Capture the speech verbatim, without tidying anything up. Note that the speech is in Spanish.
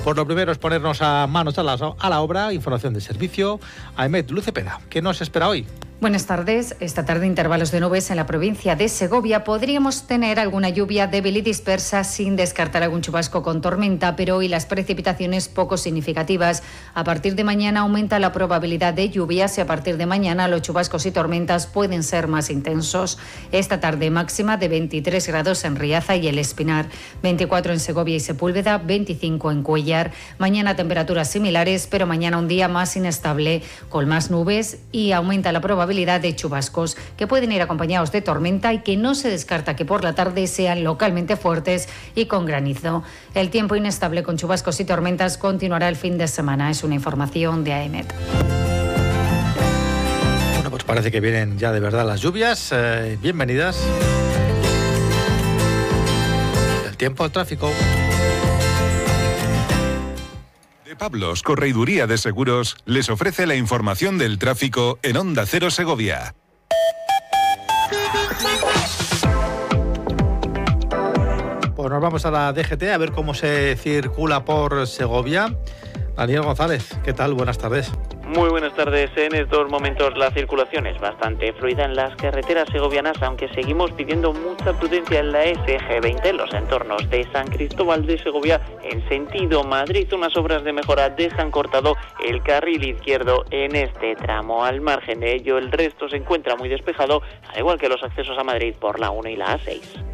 Pues lo primero es ponernos a manos a la, a la obra, información de servicio. Ahmed Lucepeda, ¿qué nos espera hoy? Buenas tardes. Esta tarde intervalos de nubes en la provincia de Segovia. Podríamos tener alguna lluvia débil y dispersa sin descartar algún chubasco con tormenta, pero hoy las precipitaciones poco significativas. A partir de mañana aumenta la probabilidad de lluvias y a partir de mañana los chubascos y tormentas pueden ser más intensos. Esta tarde máxima de veintitrés grados en Riaza y El Espinar, veinticuatro en Segovia y Sepúlveda, veinticinco en Cuéllar. Mañana temperaturas similares, pero mañana un día más inestable, con más nubes y aumenta la probabilidad de chubascos que pueden ir acompañados de tormenta y que no se descarta que por la tarde sean localmente fuertes y con granizo. El tiempo inestable con chubascos y tormentas continuará el fin de semana. Es una información de A E M E T. Bueno, pues parece que vienen ya de verdad las lluvias. Eh, bienvenidas. El tiempo al tráfico. Pablos, Correiduría de Seguros, les ofrece la información del tráfico en Onda Cero Segovia. Pues nos vamos a la D G T a ver cómo se circula por Segovia. Daniel González, ¿qué tal? Buenas tardes. Muy buenas tardes. En estos momentos la circulación es bastante fluida en las carreteras segovianas, aunque seguimos pidiendo mucha prudencia en la S G veinte, en los entornos de San Cristóbal de Segovia, en sentido Madrid. Unas obras de mejora dejan cortado el carril izquierdo en este tramo. Al margen de ello, el resto se encuentra muy despejado, al igual que los accesos a Madrid por la uno y la A seis.